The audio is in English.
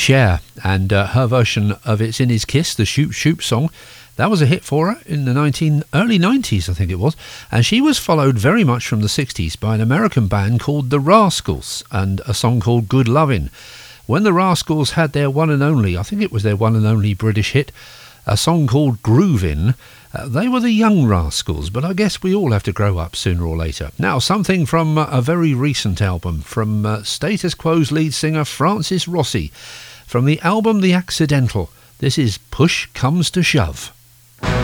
Cher, and her version of It's in His Kiss, the Shoop Shoop song. That was a hit for her in the early 90s, I think it was. And she was followed very much from the 60s by an American band called The Rascals and a song called Good Lovin'. When the Rascals had their one and only, I think it was their one and only British hit, a song called Groovin', they were the Young Rascals, but I guess we all have to grow up sooner or later. Now, something from a very recent album from Status Quo's lead singer Francis Rossi. From the album The Accidental, this is Push Comes to Shove.